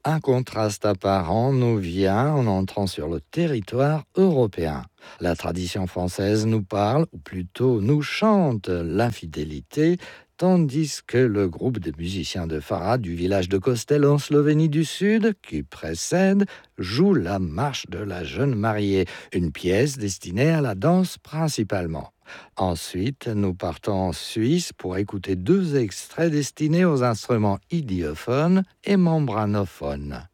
Un contraste apparent nous vient en entrant sur le territoire européen. La tradition française nous parle, ou plutôt nous chante l'infidélité, tandis que le groupe de musiciens de Fara du village de Kostel en Slovénie du Sud, qui précède, joue la marche de la jeune mariée, une pièce destinée à la danse principalement. Ensuite, nous partons en Suisse pour écouter deux extraits destinés aux instruments idiophones et membranophones.